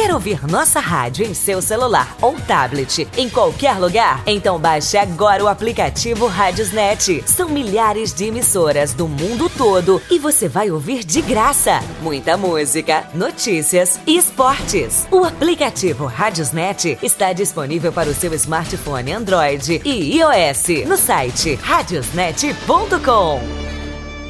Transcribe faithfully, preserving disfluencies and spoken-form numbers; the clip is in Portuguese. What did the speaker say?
Quer ouvir nossa rádio em seu celular ou tablet, em qualquer lugar? Então baixe agora o aplicativo Radiosnet. São milhares de emissoras do mundo todo e você vai ouvir de graça muita música, notícias e esportes. O aplicativo Radiosnet está disponível para o seu smartphone Android e iOS no site radiosnet ponto com.